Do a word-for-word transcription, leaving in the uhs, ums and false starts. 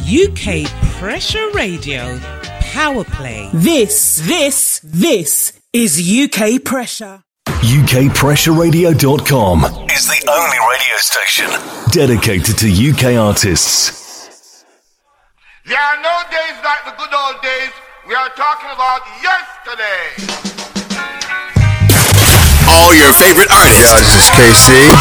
U K Pressure Radio Power Play. This, this, this is U K Pressure. U K Pressure Radio dot com is the only radio station dedicated to U K artists. There are no days like the good old days. We are talking about yesterday. All your favorite artists. Yo, this is K C.